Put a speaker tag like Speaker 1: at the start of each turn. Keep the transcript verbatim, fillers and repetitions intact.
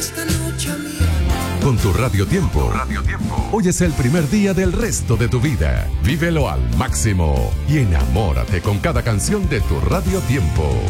Speaker 1: Con tu Radio Tiempo, Radio Tiempo, hoy es el primer día del resto de tu vida. Vívelo al máximo y enamórate con cada canción de tu Radio Tiempo.